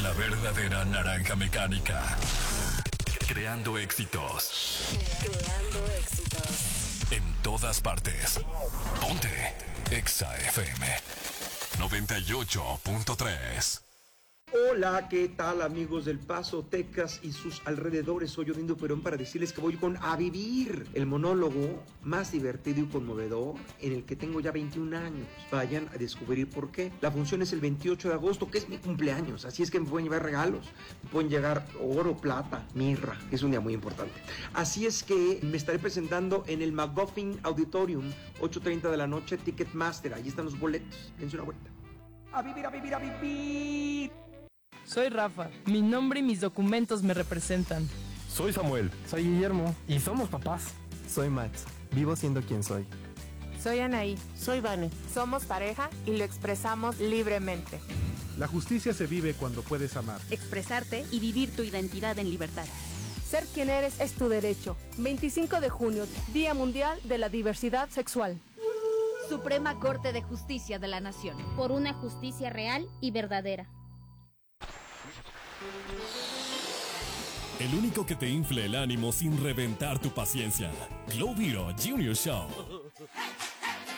La verdadera naranja mecánica. Creando éxitos. Creando éxitos. En todas partes. Ponte Exa FM 98.3. Hola, ¿qué tal amigos del Paso, Texas y sus alrededores? Soy Odindo Perón para decirles que voy con A Vivir, el monólogo más divertido y conmovedor en el que tengo ya 21 años. Vayan a descubrir por qué. La función es el 28 de agosto, que es mi cumpleaños, así es que me pueden llevar regalos. Me pueden llegar oro, plata, mirra, que es un día muy importante. Así es que me estaré presentando en el McGuffin Auditorium, 8:30 de la noche, Ticketmaster. Ahí están los boletos. Dense una vuelta. A vivir, a vivir, a vivir. Soy Rafa, mi nombre y mis documentos me representan. Soy Samuel. Soy Guillermo. Y somos papás. Soy Max, vivo siendo quien soy. Soy Anaí. Soy Vane. Somos pareja y lo expresamos libremente. La justicia se vive cuando puedes amar. Expresarte y vivir tu identidad en libertad. Ser quien eres es tu derecho. 25 de junio, Día Mundial de la Diversidad Sexual. Suprema Corte de Justicia de la Nación. Por una justicia real y verdadera. El único que te infle el ánimo sin reventar tu paciencia. Glow Hero Junior Show.